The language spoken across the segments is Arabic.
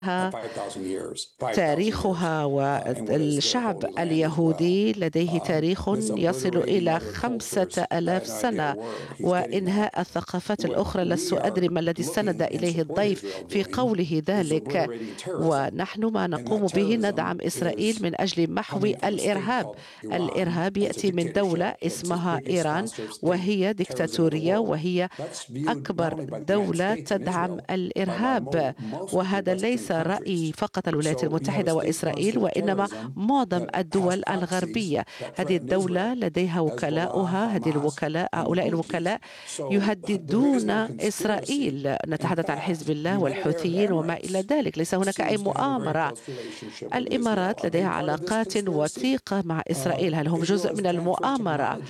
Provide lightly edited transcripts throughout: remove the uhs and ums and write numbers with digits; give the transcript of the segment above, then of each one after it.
تاريخها، والشعب اليهودي لديه تاريخ يصل إلى 5000 سنة، وإنهاء الثقافات الأخرى. لست أدري ما الذي استند إليه الضيف في قوله ذلك، ونحن ما نقوم به ندعم إسرائيل من أجل محو الإرهاب. الإرهاب يأتي من دولة اسمها إيران، وهي ديكتاتورية، وهي أكبر دولة تدعم الإرهاب. وهذا ليس رأي فقط الولايات المتحدة وإسرائيل، وإنما معظم الدول الغربية. هذه الدولة لديها وكلاؤها، هؤلاء الوكلاء يهددون إسرائيل. نتحدث عن حزب الله والحوثيين وما إلى ذلك. ليس هناك أي مؤامرة. الإمارات لديها علاقات وثيقة مع إسرائيل. هل هم جزء من المؤامرة؟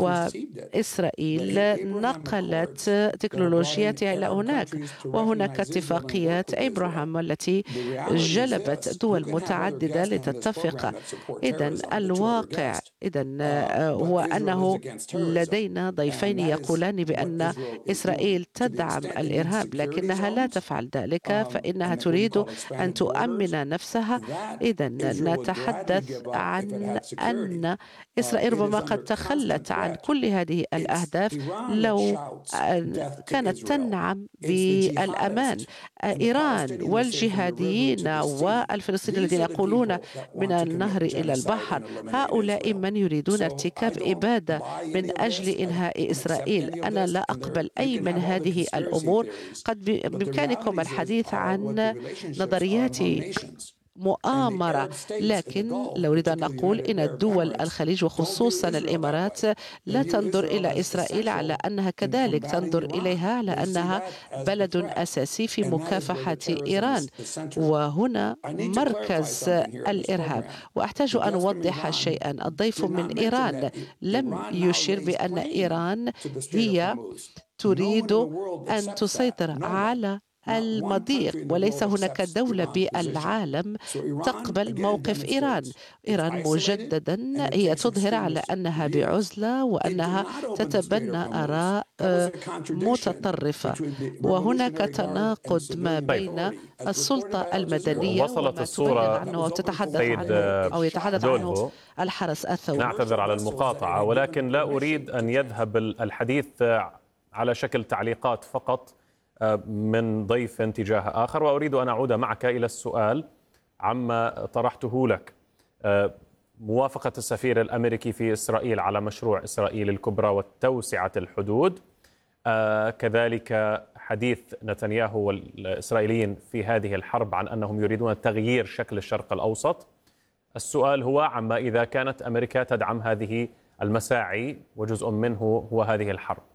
وإسرائيل نقلت تكنولوجياتها إلى هناك، وهناك اتفاقيات إبراهام التي جلبت دول متعددة لتتفق. إذن الواقع هو أنه لدينا ضيفين يقولان بأن إسرائيل تدعم الإرهاب، لكنها لا تفعل ذلك، فإنها تريد أن تؤمن نفسها. إذن نتحدث عن أن إسرائيل ربما قد تخلت عن كل هذه الأهداف لو كانت تنعم بالأمان. إيران والجهاديين والفلسطينيين الذين يقولون من النهر إلى البحر، هؤلاء من يريدون ارتكاب إبادة من أجل إنهاء إسرائيل. أنا لا أقبل أي من هذه الأمور. قد بإمكانكم الحديث عن نظريات مؤامرة، لكن لو أريد أن نقول إن الدول الخليج وخصوصا الإمارات لا تنظر إلى إسرائيل على أنها كذلك، تنظر إليها على أنها بلد أساسي في مكافحة إيران، وهنا مركز الإرهاب. وأحتاج أن أوضح شيئا. الضيف من إيران لم يشر بأن إيران هي تريد أن تسيطر على المضيق، وليس هناك دولة بالعالم تقبل موقف إيران. إيران مجددا هي تظهر على أنها بعزلة وأنها تتبنى آراء متطرفة، وهناك تناقض ما بين السلطة المدنية وصلت وما الصورة عنه وتتحدث سيد عنه أو يتحدث عنه الحرس الثوري. نعتذر على المقاطعة، ولكن لا أريد أن يذهب الحديث على شكل تعليقات فقط من ضيف تجاه آخر، وأريد أن أعود معك إلى السؤال عما طرحته لك. موافقة السفير الأمريكي في إسرائيل على مشروع إسرائيل الكبرى وتوسعة الحدود، كذلك حديث نتنياهو والإسرائيليين في هذه الحرب عن أنهم يريدون تغيير شكل الشرق الأوسط. السؤال هو عما إذا كانت أمريكا تدعم هذه المساعي وجزء منه هو هذه الحرب.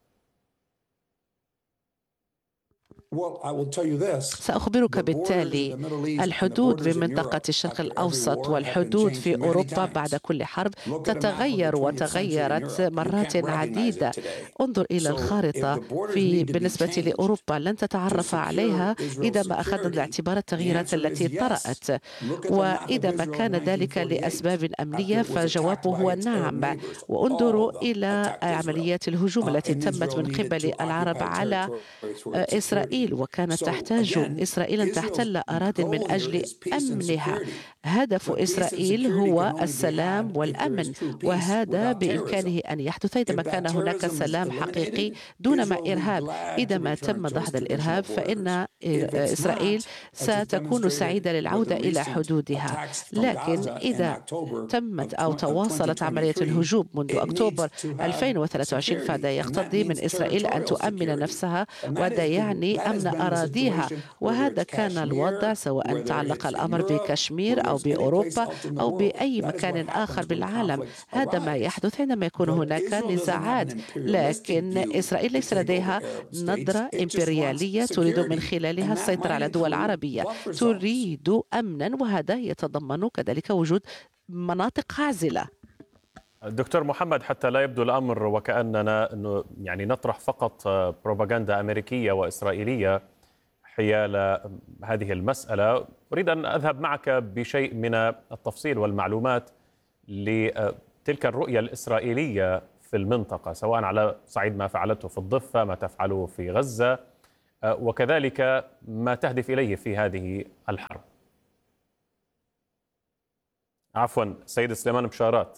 سأخبرك بالتالي. الحدود بمنطقة الشرق الأوسط والحدود في أوروبا بعد كل حرب تتغير وتغيرت مرات عديدة. انظر إلى الخارطة بالنسبة لأوروبا، لن تتعرف عليها إذا ما أخذنا بالاعتبار التغييرات التي طرأت، وإذا ما كان ذلك لأسباب أمنية فجوابه هو نعم. وانظروا إلى عمليات الهجوم التي تمت من قبل العرب على إسرائيل، وكانت تحتاج إسرائيل أن تحتل أراضٍ من أجل أمنها. هدف إسرائيل هو السلام والأمن، وهذا بإمكانه أن يحدث إذا ما كان هناك سلام حقيقي دون ما إرهاب. إذا ما تم دحض الإرهاب فإن إسرائيل ستكون سعيدة للعودة إلى حدودها. لكن إذا تمت أو تواصلت عملية الهجوم منذ أكتوبر 2023 فهذا يقتضي من إسرائيل أن تؤمن نفسها، وهذا يعني أمن أراضيها. وهذا كان الوضع سواء تعلق الأمر بكشمير أو بأوروبا أو بأي مكان آخر بالعالم. هذا ما يحدث عندما يكون هناك نزاعات. لكن إسرائيل ليس لديها نظرة إمبريالية تريد من خلالها السيطرة على دول عربية، تريد أمنا، وهذا يتضمن كذلك وجود مناطق عازلة. دكتور محمد، حتى لا يبدو الأمر وكأننا يعني نطرح فقط بروباغندا أمريكية وإسرائيلية حيال هذه المسألة، أريد أن أذهب معك بشيء من التفصيل والمعلومات لتلك الرؤية الإسرائيلية في المنطقة، سواء على صعيد ما فعلته في الضفة، ما تفعله في غزة. وكذلك ما تهدف إليه في هذه الحرب. عفوا سيد سليمان بشارات.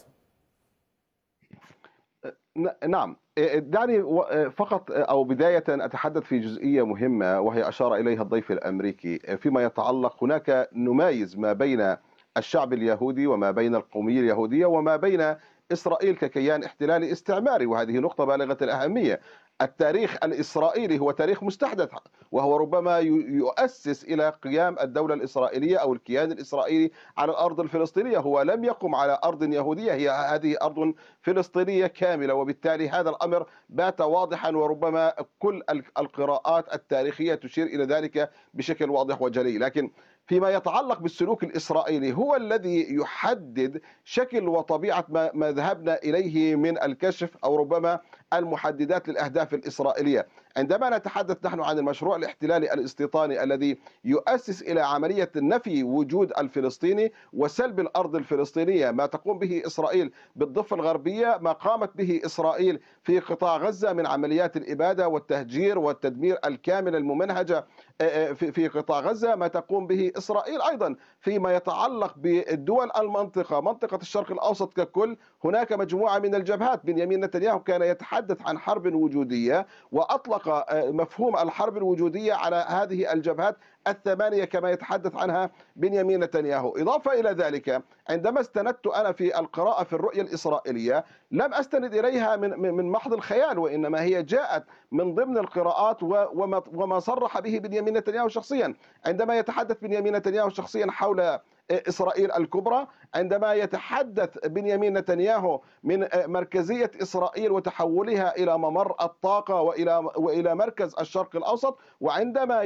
نعم، دعني فقط أو بداية أتحدث في جزئية مهمة وهي أشار إليها الضيف الأمريكي فيما يتعلق. هناك نمايز ما بين الشعب اليهودي وما بين القومية اليهودية وما بين إسرائيل ككيان احتلالي استعماري، وهذه نقطة بالغة الأهمية. التاريخ الإسرائيلي هو تاريخ مستحدث، وهو ربما يؤسس إلى قيام الدولة الإسرائيلية أو الكيان الإسرائيلي على الأرض الفلسطينية. هو لم يقم على أرض يهودية، هذه أرض فلسطينية كاملة، وبالتالي هذا الأمر بات واضحا، وربما كل القراءات التاريخية تشير إلى ذلك بشكل واضح وجلي. لكن فيما يتعلق بالسلوك الإسرائيلي هو الذي يحدد شكل وطبيعة ما ذهبنا إليه من الكشف أو ربما المحددات للأهداف الإسرائيلية. عندما نتحدث نحن عن المشروع الاحتلالي الاستيطاني الذي يؤسس إلى عملية نفي وجود الفلسطيني وسلب الأرض الفلسطينية، ما تقوم به إسرائيل بالضفة الغربية، ما قامت به إسرائيل في قطاع غزة من عمليات الإبادة والتهجير والتدمير الكامل الممنهجة في قطاع غزة، ما تقوم به إسرائيل أيضا فيما يتعلق بالدول المنطقة، منطقة الشرق الأوسط ككل. هناك مجموعة من الجبهات. بنيامين نتنياهو كان يتحدث عن حرب وجودية وأطلق مفهوم الحرب الوجودية على هذه الجبهات الثمانية كما يتحدث عنها بنيامين نتنياهو. إضافة إلى ذلك، عندما استندت أنا في القراءة في الرؤية الإسرائيلية لم أستند إليها من محض الخيال، وإنما هي جاءت من ضمن القراءات وما صرح به بنيامين نتنياهو شخصيا. عندما يتحدث بنيامين نتنياهو شخصيا حول إسرائيل الكبرى، عندما يتحدث بنيامين نتنياهو من مركزية إسرائيل وتحولها إلى ممر الطاقة وإلى مركز الشرق الأوسط، وعندما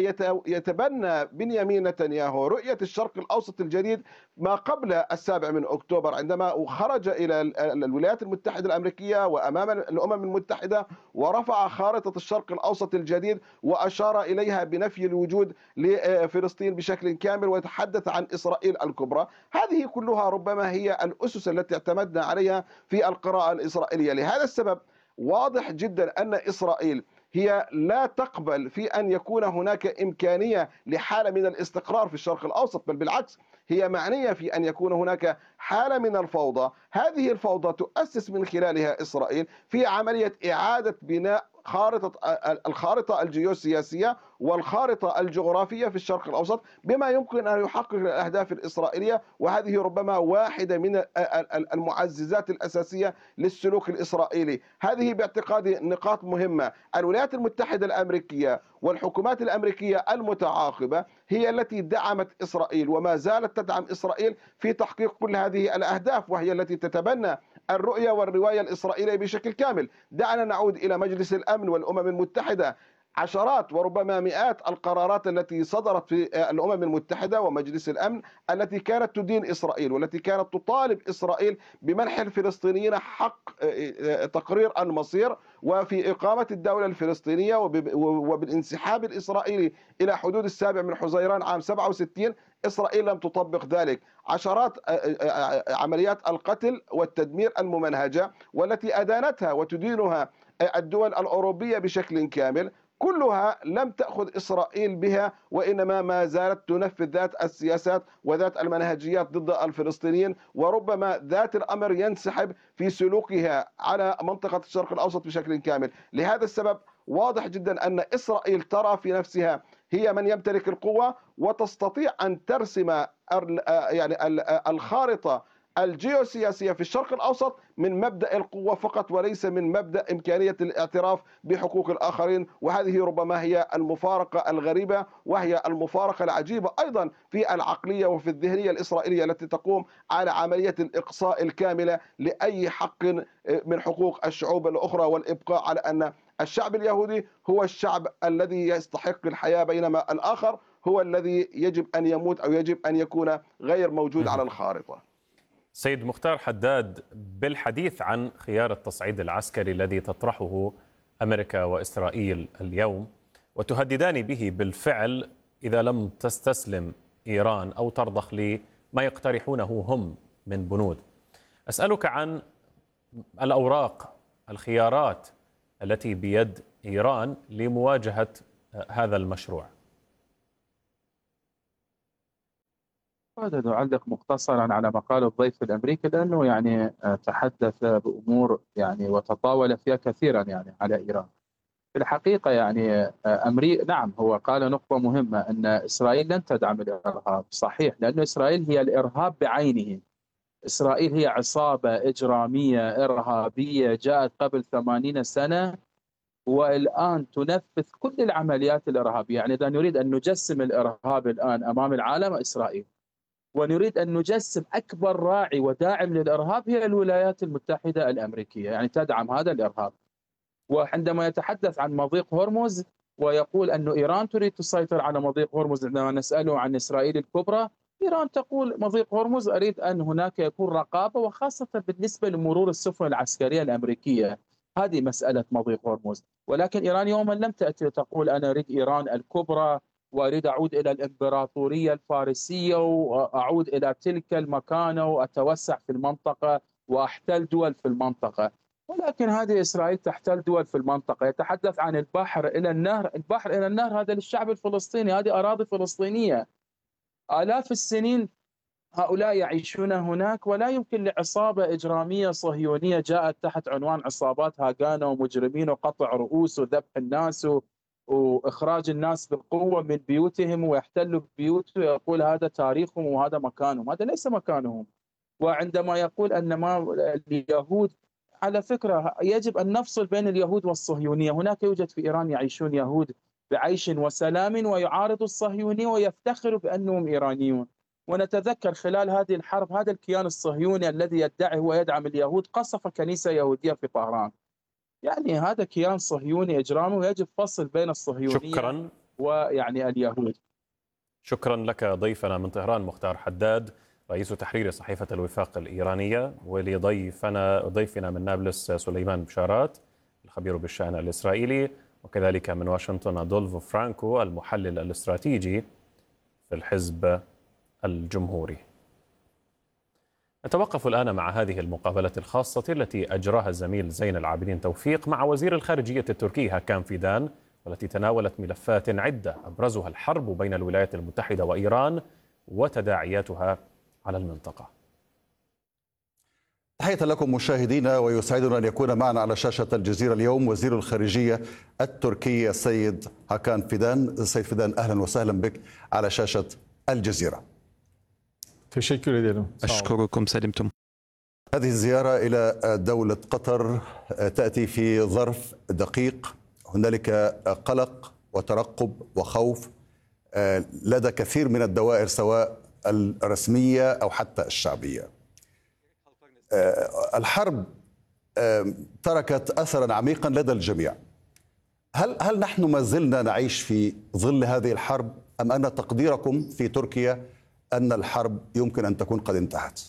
يتبنى بنيامين نتنياهو رؤية الشرق الأوسط الجديد ما قبل 7 أكتوبر، عندما خرج إلى الولايات المتحدة الأمريكية وأمام الأمم المتحدة ورفع خارطة الشرق الأوسط الجديد وأشار إليها بنفي الوجود لفلسطين بشكل كامل ويتحدث عن إسرائيل الكبرى. هذه كلها ربما هي الأسس التي اعتمدنا عليها في القراءة الإسرائيلية. لهذا السبب واضح جدا أن إسرائيل هي لا تقبل في أن يكون هناك إمكانية لحالة من الاستقرار في الشرق الأوسط، بل بالعكس هي معنية في أن يكون هناك حالة من الفوضى. هذه الفوضى تؤسس من خلالها إسرائيل في عملية إعادة بناء الخارطة الجيوسياسية والخارطة الجغرافية في الشرق الأوسط بما يمكن أن يحقق الأهداف الإسرائيلية، وهذه ربما واحدة من المعززات الأساسية للسلوك الإسرائيلي. هذه باعتقادي نقاط مهمة. الولايات المتحدة الأمريكية والحكومات الأمريكية المتعاقبة هي التي دعمت إسرائيل وما زالت تدعم إسرائيل في تحقيق كل هذه الأهداف، وهي التي تتبنى الرؤية والرواية الإسرائيلية بشكل كامل. دعنا نعود إلى مجلس الأمن والأمم المتحدة. عشرات وربما مئات القرارات التي صدرت في الأمم المتحدة ومجلس الأمن التي كانت تدين إسرائيل والتي كانت تطالب إسرائيل بمنح الفلسطينيين حق تقرير المصير وفي إقامة الدولة الفلسطينية وبالانسحاب الإسرائيلي إلى حدود 7 حزيران عام 67. إسرائيل لم تطبق ذلك. عشرات عمليات القتل والتدمير الممنهجة والتي أدانتها وتدينها الدول الأوروبية بشكل كامل، كلها لم تأخذ إسرائيل بها، وإنما ما زالت تنفذ ذات السياسات وذات المنهجيات ضد الفلسطينيين، وربما ذات الأمر ينسحب في سلوكها على منطقة الشرق الأوسط بشكل كامل. لهذا السبب واضح جدا أن إسرائيل ترى في نفسها هي من يمتلك القوة وتستطيع أن ترسم يعني الخارطة الجيوسياسية في الشرق الأوسط من مبدأ القوة فقط وليس من مبدأ إمكانية الاعتراف بحقوق الآخرين. وهذه ربما هي المفارقة الغريبة وهي المفارقة العجيبة أيضا في العقلية وفي الذهنية الإسرائيلية التي تقوم على عملية الإقصاء الكاملة لأي حق من حقوق الشعوب الأخرى والإبقاء على أن الشعب اليهودي هو الشعب الذي يستحق الحياة بينما الآخر هو الذي يجب أن يموت أو يجب أن يكون غير موجود على الخارطة. سيد مختار حداد، بالحديث عن خيار التصعيد العسكري الذي تطرحه أمريكا وإسرائيل اليوم وتهددان به بالفعل إذا لم تستسلم إيران أو ترضخ لما يقترحونه هم من بنود، أسألك عن الأوراق الخيارات التي بيد إيران لمواجهة هذا المشروع؟ هذا نعلق مختصرا على مقال الضيف الأمريكي، لأنه تحدث بأمور وتطاول فيها كثيرا على إيران. في الحقيقة نعم، هو قال نقطة مهمة أن إسرائيل لن تدعم الإرهاب. صحيح، لأن إسرائيل هي الإرهاب بعينه. إسرائيل هي عصابة إجرامية إرهابية جاءت قبل 80 سنة والآن تنفذ كل العمليات الإرهابية. إذا نريد أن نجسم الإرهاب الآن أمام العالم إسرائيل، ونريد أن نجسم أكبر راعي وداعم للإرهاب هي الولايات المتحدة الأمريكية، تدعم هذا الإرهاب. وعندما يتحدث عن مضيق هرمز ويقول أن إيران تريد تسيطر على مضيق هرمز، عندما نسأله عن إسرائيل الكبرى، إيران تقول مضيق هرمز أريد أن هناك يكون رقابة، وخاصة بالنسبة لمرور السفن العسكرية الأمريكية. هذه مسألة مضيق هرمز. ولكن إيران يوما لم تأتي تقول أنا أريد إيران الكبرى وأريد أعود إلى الإمبراطورية الفارسية وأعود إلى تلك المكانة وأتوسع في المنطقة وأحتل دول في المنطقة. ولكن هذه إسرائيل تحتل دول في المنطقة. يتحدث عن البحر إلى النهر. البحر إلى النهر هذا للشعب الفلسطيني، هذه أراضي فلسطينية. آلاف السنين هؤلاء يعيشون هناك، ولا يمكن لعصابة إجرامية صهيونية جاءت تحت عنوان عصابات هاجانة ومجرمين وقطع رؤوس وذبح الناس وإخراج الناس بالقوة من بيوتهم ويحتلوا بيوت ويقول هذا تاريخهم وهذا مكانهم. هذا ليس مكانهم. وعندما يقول أن ما اليهود، على فكرة يجب أن نفصل بين اليهود والصهيونية. هناك يوجد في إيران يعيشون يهود بعيش وسلام ويعارضوا الصهيونية ويفتخروا بأنهم إيرانيون. ونتذكر خلال هذه الحرب هذا الكيان الصهيوني الذي يدعي ويدعم اليهود قصف كنيسة يهودية في طهران. هذا كيان صهيوني إجرامي، ويجب فصل بين الصهيونية شكرا اليهود. شكرا لك ضيفنا من طهران مختار حداد، رئيس تحرير صحيفة الوفاق الإيرانية، ضيفنا من نابلس سليمان بشارات الخبير بالشأن الإسرائيلي، وكذلك من واشنطن أدولفو فرانكو المحلل الاستراتيجي في الحزب الجمهوري. نتوقف الآن مع هذه المقابلة الخاصة التي أجراها الزميل زين العابدين توفيق مع وزير الخارجية التركي هاكان فيدان، والتي تناولت ملفات عدة أبرزها الحرب بين الولايات المتحدة وإيران وتداعياتها على المنطقة. تحية لكم مشاهدينا، ويسعدنا أن يكون معنا على شاشة الجزيرة اليوم وزير الخارجية التركي السيد هاكان فيدان. سيد فيدان، أهلا وسهلا بك على شاشة الجزيرة. أشكركم، سلمتم. هذه الزيارة إلى دولة قطر تأتي في ظرف دقيق. هنالك قلق وترقب وخوف لدى كثير من الدوائر سواء الرسمية أو حتى الشعبية. الحرب تركت أثرا عميقا لدى الجميع. هل نحن ما زلنا نعيش في ظل هذه الحرب، أم أن تقديركم في تركيا أن الحرب يمكن أن تكون قد انتهت؟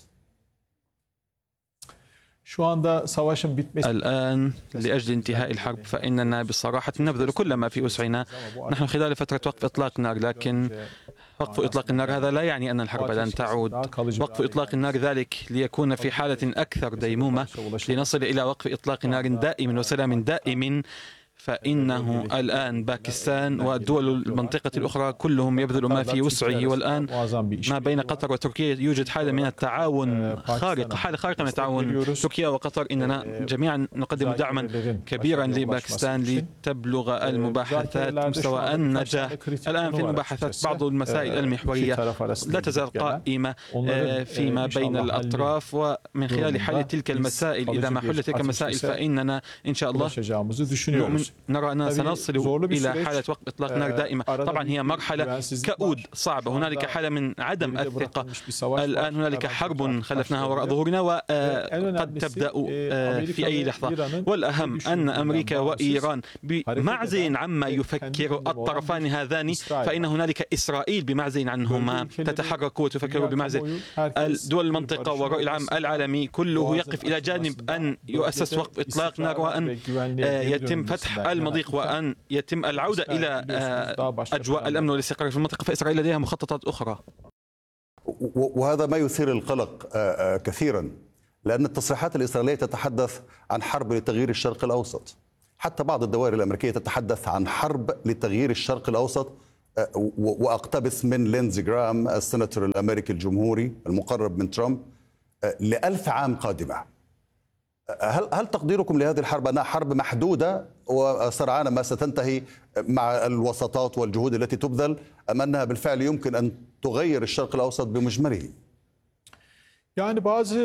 الآن لأجل انتهاء الحرب فإننا بصراحة نبذل كل ما في وسعنا. نحن خلال فترة وقف إطلاق النار، لكن وقف إطلاق النار هذا لا يعني أن الحرب لن تعود. وقف إطلاق النار ذلك ليكون في حالة أكثر ديمومة، لنصل إلى وقف إطلاق نار دائم وسلام دائم. فإنه الآن باكستان والدول المنطقة الأخرى كلهم يبذلوا ما في وسعه، والآن ما بين قطر وتركيا يوجد حالة من التعاون خارقة، حالة خارقة من التعاون. تركيا وقطر إننا جميعا نقدم دعما كبيرا لباكستان لتبلغ المباحثات مستوى النجاح. الآن في المباحثات بعض المسائل المحورية لا تزال قائمة فيما بين الأطراف، ومن خلال حل تلك المسائل إذا ما حلت تلك المسائل فإننا إن شاء الله نرى أننا سنصل إلى حالة وقف إطلاق نار دائمة. طبعا هي مرحلة كؤود صعبة، هنالك حالة من عدم الثقة. الآن هنالك حرب خلفناها وراء ظهورنا وقد تبدأ في أي لحظة. والأهم أن أمريكا وإيران بمعزل عما يفكر الطرفان هذان، فإن هنالك إسرائيل بمعزل عنهما تتحرك وتفكر بمعزل. دول المنطقة والرأي العام العالمي كله يقف إلى جانب أن يؤسس وقف إطلاق نار، وأن يتم فتح المضيق، وأن يتم العودة إلى أجواء الأمن والاستقرار في المنطقة. فإسرائيل لديها مخططات أخرى، وهذا ما يثير القلق كثيرا، لأن التصريحات الإسرائيلية تتحدث عن حرب لتغيير الشرق الأوسط، حتى بعض الدوائر الأمريكية تتحدث عن حرب لتغيير الشرق الأوسط، وأقتبس من لينزي جرام السيناتور الأمريكي الجمهوري المقرب من ترامب، ل1000 عام قادمة. هل تقديركم لهذه الحرب أنها حرب محدودة وسرعان ما ستنتهي مع الوساطات والجهود التي تبذل، أم أنها بالفعل يمكن أن تغير الشرق الأوسط بمجمله؟ الآن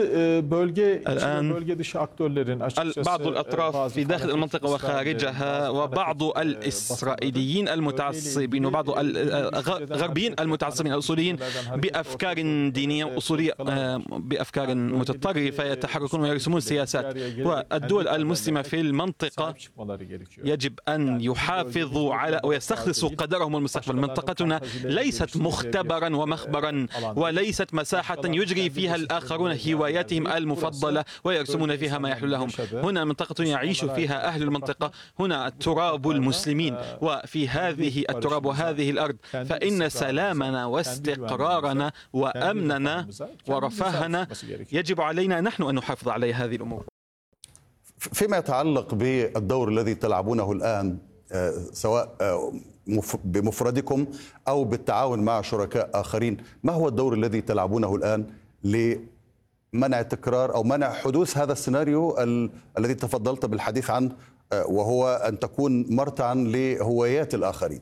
بعض الأطراف في داخل المنطقة وخارجها، وبعض الإسرائيليين المتعصبين وبعض الغربيين المتعصبين الأصوليين بأفكار دينية أصولية، بأفكار متطرفة، يتحركون ويرسمون سياسات. والدول المسلمة في المنطقة يجب أن يحافظوا على ويستخلصوا قدرهم المستقبل. منطقتنا ليست مختبرا ومخبرا، وليست مساحة يجري فيها الآخرون هواياتهم المفضلة ويرسمون فيها ما يحلو لهم. هنا منطقة يعيش فيها أهل المنطقة، هنا تراب المسلمين، وفي هذه التراب وهذه الأرض فإن سلامنا واستقرارنا وأمننا ورفاهنا يجب علينا نحن أن نحافظ على هذه الأمور. فيما يتعلق بالدور الذي تلعبونه الآن، سواء بمفردكم أو بالتعاون مع شركاء آخرين، ما هو الدور الذي تلعبونه الآن لمنع تكرار أو منع حدوث هذا السيناريو الذي تفضلت بالحديث عنه، وهو أن تكون مرتعا لهوايات الآخرين؟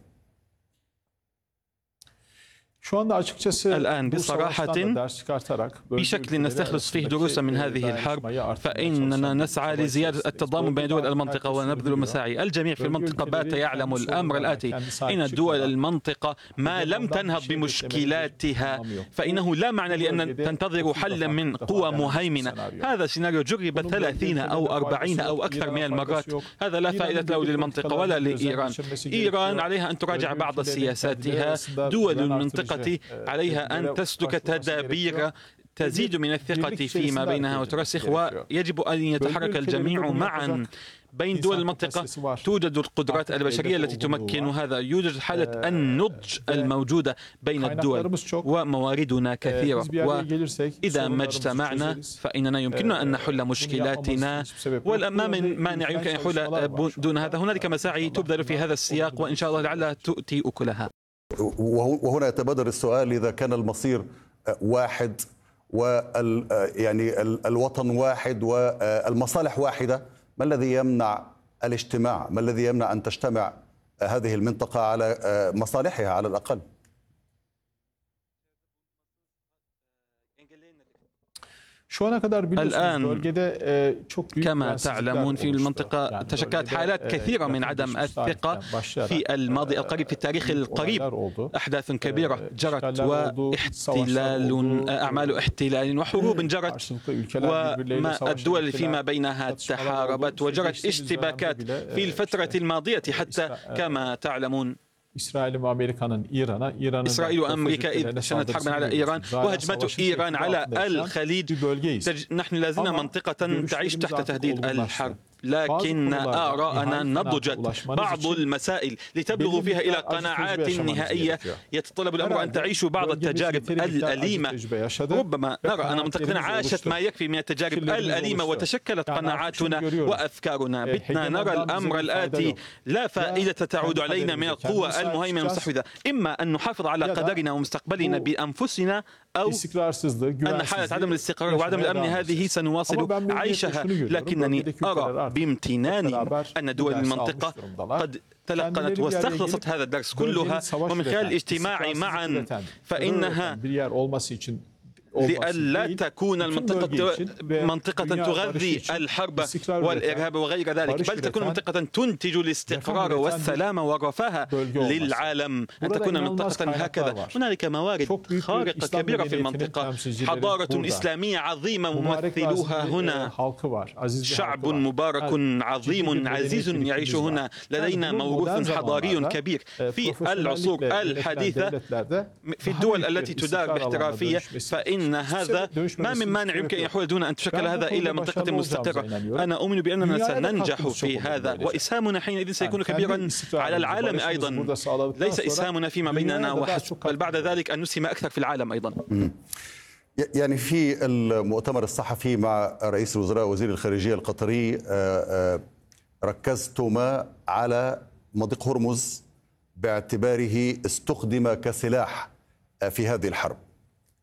الآن بصراحة بشكل نستخلص فيه دروسا من هذه الحرب، فإننا نسعى لزيادة التضامن بين دول المنطقة ونبذل مساعي. الجميع في المنطقة بات يعلم الأمر الآتي: إن دول المنطقة ما لم تنهض بمشكلاتها فإنه لا معنى لأن تنتظر حلا من قوى مهيمنة. هذا سيناريو جرب 30 أو 40 أو أكثر من المرات. هذا لا فائدة له للمنطقة ولا لإيران. إيران عليها أن تراجع بعض سياساتها. دول المنطقة عليها أن تسلك تدابير تزيد من الثقة فيما بينها وترسخ، ويجب أن يتحرك الجميع معا. بين دول المنطقة توجد القدرات البشرية التي تمكن هذا، يوجد حالة النضج الموجودة بين الدول، ومواردنا كثيرة، وإذا ما اجتمعنا فإننا يمكننا أن نحل مشكلاتنا، وما من مانع يمكن أن يحل دون هذا. هنالك مساعي تبذل في هذا السياق، وإن شاء الله لعلها تؤتي أكلها. وهنا يتبادر السؤال: إذا كان المصير واحد يعني الوطن واحد والمصالح واحدة، ما الذي يمنع الاجتماع؟ ما الذي يمنع أن تجتمع هذه المنطقة على مصالحها على الأقل؟ الآن كما تعلمون في المنطقة تشكلت حالات كثيرة من عدم الثقة في الماضي القريب، في التاريخ القريب أحداث كبيرة جرت، واحتلال، أعمال احتلال وحروب جرت، والدول فيما بينها تحاربت وجرت اشتباكات في الفترة الماضية حتى كما تعلمون. إسرائيل وأمريكا إذ شنت حربا على إيران، وهجمت إيران على الخليج. نحن لازلنا منطقة تعيش تحت تهديد الحرب، لكن آراءنا نضجت. بعض المسائل لتبلغوا فيها إلى قناعات نهائية يتطلب الأمر أن تعيشوا بعض التجارب الأليمة. ربما نرى أن منطقتنا عاشت ما يكفي من التجارب الأليمة وتشكلت قناعاتنا وأفكارنا. بتنا نرى الأمر الآتي: لا فائدة تعود علينا من القوى المهيمنة المستحوذة. إما أن نحافظ على قدرنا ومستقبلنا بأنفسنا، أو أن حالة عدم الاستقرار وعدم الأمن هذه سنواصل عيشها. لكنني أرى بامتنان أن دول المنطقة قد تلقنت واستخلصت هذا الدرس كلها، ومن خلال الاجتماع معا فإنها لئلا تكون المنطقة منطقة تغذي الحرب والإرهاب وغير ذلك، بل تكون منطقة تنتج الاستقرار والسلام والرفاه للعالم. أن تكون منطقة هكذا. هنالك موارد خارقة كبيرة في المنطقة، حضارة إسلامية عظيمة ممثلوها هنا، شعب مبارك عظيم عزيز يعيش هنا، لدينا موروث حضاري كبير في العصور الحديثة في الدول التي تدار باحترافية. فإن هذا ما من مانع يمكن أن يحول دون أن تشكل هذا إلى منطقة مستقرة. أنا أؤمن بأننا سننجح في هذا، وإسهامنا حينئذ سيكون كبيرا على العالم أيضا. ليس إسهامنا فيما بيننا وحسب، بل بعد ذلك أن نسهم أكثر في العالم أيضا. يعني في المؤتمر الصحفي مع رئيس الوزراء وزير الخارجية القطري ركزتما على مضيق هرمز باعتباره استخدم كسلاح في هذه الحرب.